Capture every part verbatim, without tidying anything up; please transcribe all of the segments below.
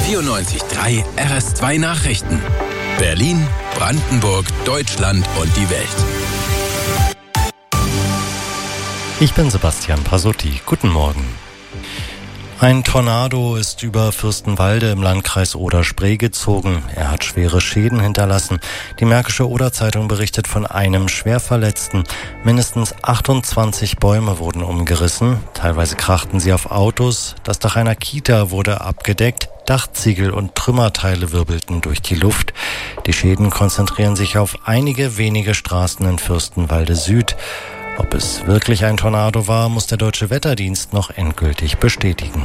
vierundneunzig Komma drei R S zwei Nachrichten. Berlin, Brandenburg, Deutschland und die Welt. Ich bin Sebastian Pasotti. Guten Morgen. Ein Tornado ist über Fürstenwalde im Landkreis Oder-Spree gezogen. Er hat schwere Schäden hinterlassen. Die Märkische Oder-Zeitung berichtet von einem Schwerverletzten. Mindestens achtundzwanzig Bäume wurden umgerissen. Teilweise krachten sie auf Autos. Das Dach einer Kita wurde abgedeckt. Dachziegel und Trümmerteile wirbelten durch die Luft. Die Schäden konzentrieren sich auf einige wenige Straßen in Fürstenwalde Süd. Ob es wirklich ein Tornado war, muss der Deutsche Wetterdienst noch endgültig bestätigen.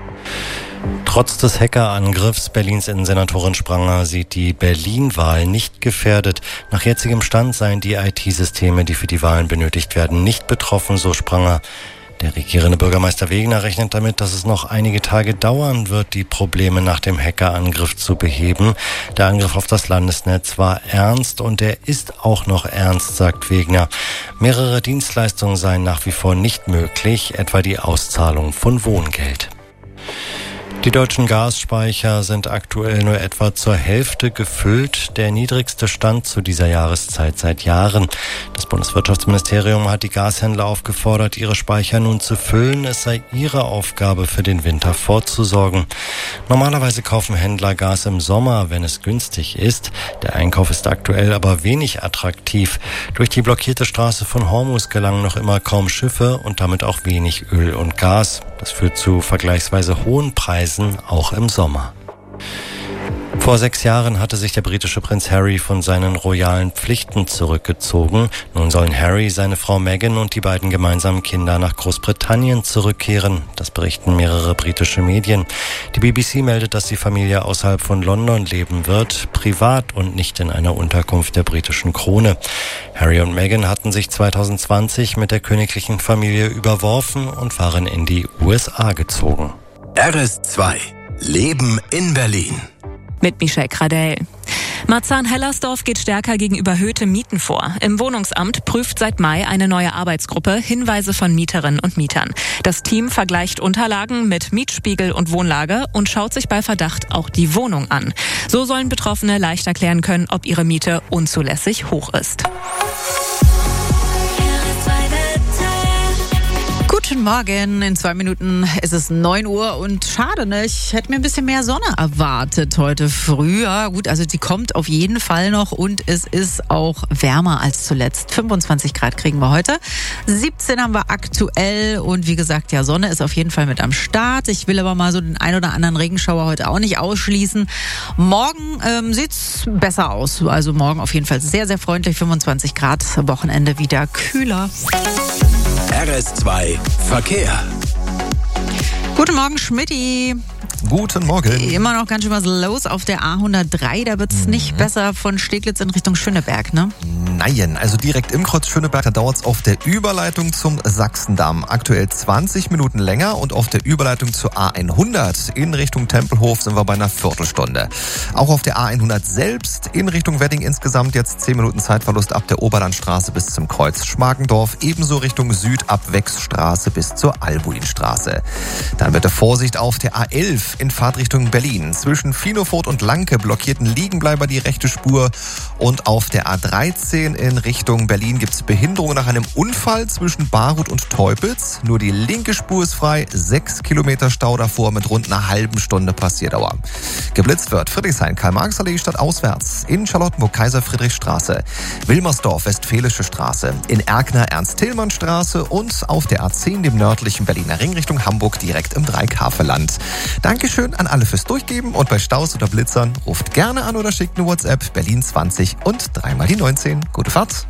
Trotz des Hackerangriffs Berlins Innensenatorin Spranger sieht die Berlin-Wahl nicht gefährdet. Nach jetzigem Stand seien die I T-Systeme, die für die Wahlen benötigt werden, nicht betroffen, so Spranger. Der regierende Bürgermeister Wegner rechnet damit, dass es noch einige Tage dauern wird, die Probleme nach dem Hackerangriff zu beheben. Der Angriff auf das Landesnetz war ernst und er ist auch noch ernst, sagt Wegner. Mehrere Dienstleistungen seien nach wie vor nicht möglich, etwa die Auszahlung von Wohngeld. Die deutschen Gasspeicher sind aktuell nur etwa zur Hälfte gefüllt, der niedrigste Stand zu dieser Jahreszeit seit Jahren. Das Bundeswirtschaftsministerium hat die Gashändler aufgefordert, ihre Speicher nun zu füllen. Es sei ihre Aufgabe, für den Winter vorzusorgen. Normalerweise kaufen Händler Gas im Sommer, wenn es günstig ist. Der Einkauf ist aktuell aber wenig attraktiv. Durch die blockierte Straße von Hormuz gelangen noch immer kaum Schiffe und damit auch wenig Öl und Gas. Das führt zu vergleichsweise hohen Preisen, auch im Sommer. Vor sechs Jahren hatte sich der britische Prinz Harry von seinen royalen Pflichten zurückgezogen. Nun sollen Harry, seine Frau Meghan und die beiden gemeinsamen Kinder nach Großbritannien zurückkehren. Das berichten mehrere britische Medien. Die B B C meldet, dass die Familie außerhalb von London leben wird, privat und nicht in einer Unterkunft der britischen Krone. Harry und Meghan hatten sich zwanzig zwanzig mit der königlichen Familie überworfen und waren in die U S A gezogen. R S zwei. Leben in Berlin. Mit Michelle Kradell. Marzahn-Hellersdorf geht stärker gegen überhöhte Mieten vor. Im Wohnungsamt prüft seit Mai eine neue Arbeitsgruppe Hinweise von Mieterinnen und Mietern. Das Team vergleicht Unterlagen mit Mietspiegel und Wohnlage und schaut sich bei Verdacht auch die Wohnung an. So sollen Betroffene leicht erklären können, ob ihre Miete unzulässig hoch ist. Guten Morgen, in zwei Minuten ist es neun Uhr und schade, ne? Ich hätte mir ein bisschen mehr Sonne erwartet heute früh. Ja, gut, also die kommt auf jeden Fall noch und es ist auch wärmer als zuletzt. fünfundzwanzig Grad kriegen wir heute, siebzehn haben wir aktuell und wie gesagt, ja, Sonne ist auf jeden Fall mit am Start. Ich will aber mal so den ein oder anderen Regenschauer heute auch nicht ausschließen. Morgen ähm, sieht's besser aus, also morgen auf jeden Fall sehr, sehr freundlich, fünfundzwanzig Grad, Wochenende wieder kühler. R S zwei Verkehr. Guten Morgen, Schmidti. Guten Morgen. Immer noch ganz schön was los auf der A hundertdrei. Da wird's mhm. nicht besser von Steglitz in Richtung Schöneberg, ne? Nein, also direkt im Kreuz Schöneberg, da dauert's auf der Überleitung zum Sachsendamm aktuell zwanzig Minuten länger und auf der Überleitung zur A hundert in Richtung Tempelhof sind wir bei einer Viertelstunde. Auch auf der A hundert selbst in Richtung Wedding insgesamt jetzt zehn Minuten Zeitverlust ab der Oberlandstraße bis zum Kreuz Schmargendorf, ebenso Richtung Süd ab Wechsstraße bis zur Albuinstraße. Dann bitte Vorsicht auf der A elf in Fahrtrichtung Berlin. Zwischen Finofurt und Lanke blockierten Liegenbleiber die rechte Spur und auf der A dreizehn in Richtung Berlin gibt es Behinderungen nach einem Unfall zwischen Baruth und Teupitz. Nur die linke Spur ist frei, sechs Kilometer Stau davor mit rund einer halben Stunde Passierdauer. Geblitzt wird Friedrichshain, Karl-Marx-Allee statt auswärts, in Charlottenburg Kaiser-Friedrich-Straße, Wilmersdorf Westfälische Straße, in Erkner Ernst-Tillmann-Straße und auf der A zehn dem nördlichen Berliner Ring Richtung Hamburg direkt im Dreikarfeland. Dankeschön an alle fürs Durchgeben und bei Staus oder Blitzern ruft gerne an oder schickt eine WhatsApp Berlin zwanzig und dreimal die neunzehn. Gute Fahrt.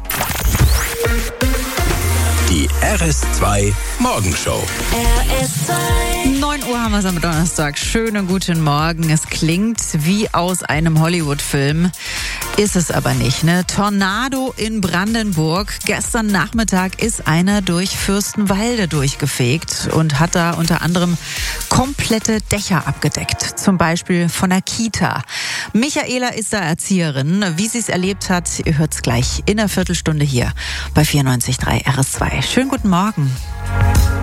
Die R S zwei Morgenshow. R S zwei. neun Uhr haben wir es am Donnerstag. Schönen guten Morgen. Es klingt wie aus einem Hollywood-Film. Ist es aber nicht, ne? Tornado in Brandenburg. Gestern Nachmittag ist einer durch Fürstenwalde durchgefegt und hat da unter anderem komplette Dächer abgedeckt. Zum Beispiel von der Kita. Michaela ist da Erzieherin. Wie sie es erlebt hat, ihr hört es gleich in einer Viertelstunde hier bei vierundneunzig Komma drei R S zwei. Schönen guten Morgen.